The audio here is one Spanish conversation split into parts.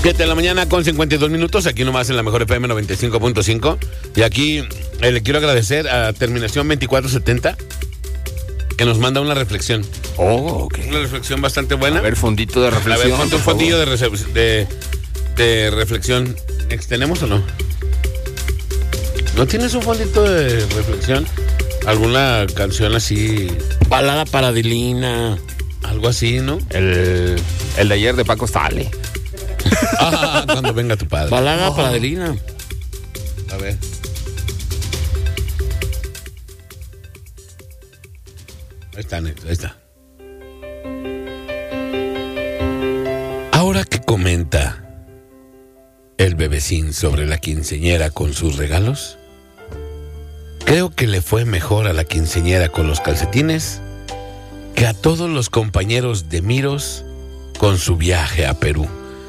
7 de la mañana con 52 minutos, aquí nomás en la Mejor FM 95.5. Y aquí le quiero agradecer a Terminación 2470, que nos manda una reflexión. Oh, ok. Una reflexión bastante buena. A ver, fondito de reflexión. A ver, ponte un fondillo de reflexión. ¿Tenemos o no? ¿No tienes un fondito de reflexión? ¿Alguna canción así? Balada para Adelina. Algo así, ¿no? El de ayer de Paco Stanley. Cuando venga tu padre. Balada para Adelina. A ver. Ahí está, Neto, ahí está. Ahora que comenta el bebecín sobre la quinceañera con sus regalos, creo que le fue mejor a la quinceañera con los calcetines que a todos los compañeros de Miros con su viaje a Perú.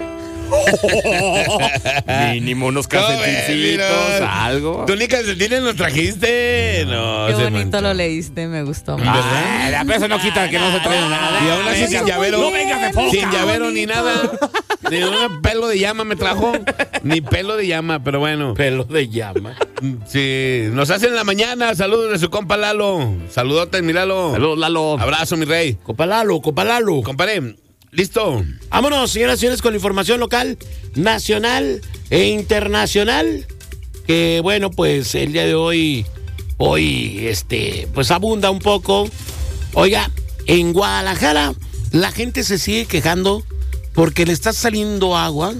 Mínimo unos calcetincitos, algo. ¿Tú ni calcetines nos trajiste? No, Qué bonito lo leíste, me gustó. ¿Verdad? Pero eso no quita que no se traiga nada. Y aún así sin llavero. No vengas de foca. Sin llavero ni nada. Ni un pelo de llama me trajo. Ni pelo de llama, pero bueno. Pelo de llama. Sí, nos hacen la mañana. Saludos de su compa Lalo. Saludotes, mi Lalo. Saludos, Lalo. Abrazo, mi rey. Copa Lalo. Compadre, listo. Vámonos, señoras y señores, con la información local, nacional e internacional. Que bueno, pues el día de hoy, pues abunda un poco. Oiga, en Guadalajara la gente se sigue quejando porque le está saliendo agua.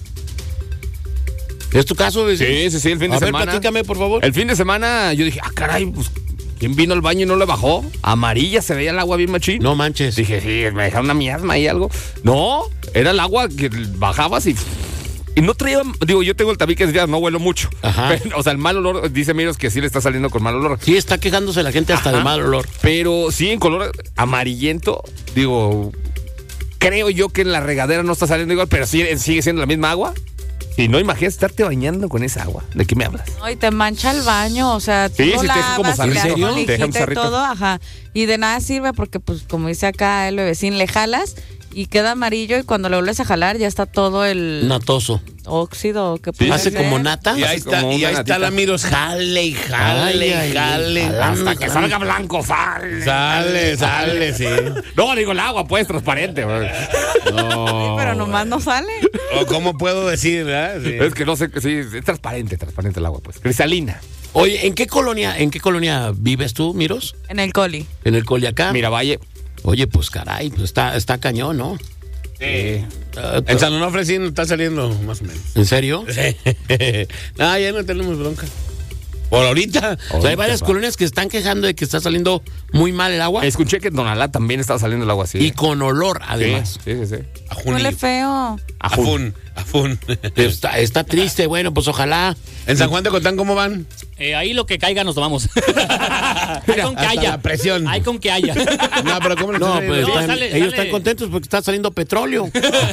¿Es tu caso? Sí, el fin de semana. A ver, platícame, por favor. El fin de semana yo dije, caray, pues, ¿quién vino al baño y no le bajó? Amarilla, se veía el agua bien machín. No manches. Dije, sí, me dejaron una miasma y algo. No, era el agua que bajabas y no traía, yo tengo el tabique, ya no huelo mucho. Ajá. Pero, o sea, el mal olor, dice Miros que sí le está saliendo con mal olor. Sí, está quejándose la gente hasta de mal olor. Pero sí, en color amarillento, creo yo que en la regadera no está saliendo igual, pero sí sigue siendo la misma agua. Y no imaginas estarte bañando con esa agua. ¿De qué me hablas? No, y te mancha el baño, o sea, tú Sí, lo sí, te deja como lavas, sarrito. te deja con ¿En serio? Te deja un lijita y sarrito. todo, ajá. Y de nada sirve porque, pues, como dice acá el bebecín, le jalas y queda amarillo y cuando lo vuelves a jalar ya está todo el Natoso. óxido que Sí. puede Hace ser. como nata. Y ahí Así como está, una natita. la Miros. Jale y jale Ay, y jale. Hasta que salga blanco, Sale, sí. No, digo, el agua, pues, transparente. No. Pero nomás no sale. ¿O cómo puedo decir, verdad? Sí. Es que no sé, sí, es transparente el agua, pues. Cristalina. Oye, ¿en qué colonia vives tú, Miros? En el coli. En el Culiacán. Miravalle. Oye, pues caray, pues está cañón, ¿no? Sí. En San Onofre sí nos está saliendo, más o menos. ¿En serio? Sí. No, ya no tenemos bronca. Por ahorita. O sea, hay varias colonias que están quejando de que está saliendo muy mal el agua. Escuché que en Tonalá también estaba saliendo el agua así. Y con olor, además. Sí. Huele feo. Afun. Está triste, bueno, pues ojalá. ¿En San Juan de Cotán cómo van? Ahí lo que caiga nos tomamos. Hay con que hasta haya. la presión. Hay con que haya. No, pero ¿cómo No, pues No, ellos están contentos porque está saliendo petróleo.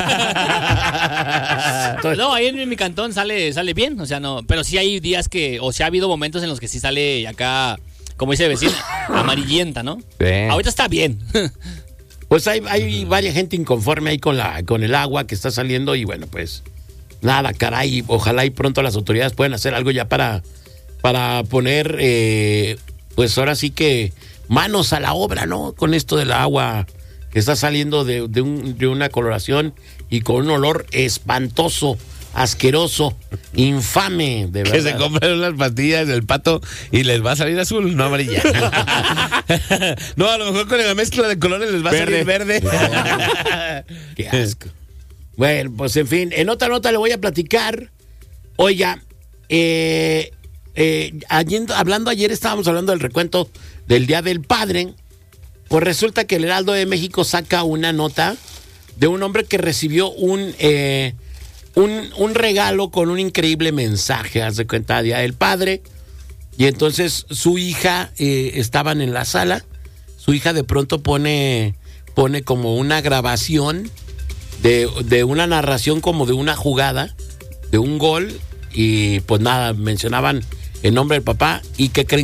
No, ahí en mi cantón sale bien, o sea, no, pero sí hay días o sea, ha habido momentos en los que sí sale acá, como dice el vecino, amarillenta, ¿no? Sí. Ahorita está bien. Pues hay varias gente inconforme ahí con el agua que está saliendo y bueno, pues nada, caray, ojalá y pronto las autoridades puedan hacer algo ya para poner, pues ahora sí que manos a la obra, ¿no? Con esto del agua que está saliendo de una coloración y con un olor espantoso, asqueroso, infame, de verdad. Que se compren unas pastillas del Pato y les va a salir azul, no amarilla. No, a lo mejor con la mezcla de colores les va a salir verde. Qué asco. Bueno, pues en fin, en otra nota le voy a platicar. Oiga, ayer estábamos hablando del recuento del Día del Padre. Pues resulta que el Heraldo de México saca una nota de un hombre que recibió un regalo con un increíble mensaje, haz de cuenta, Día del Padre. Y entonces su hija, estaban en la sala, su hija de pronto pone como una grabación de una narración como de una jugada, de un gol, y pues nada, mencionaban el nombre del papá, y ¿qué creen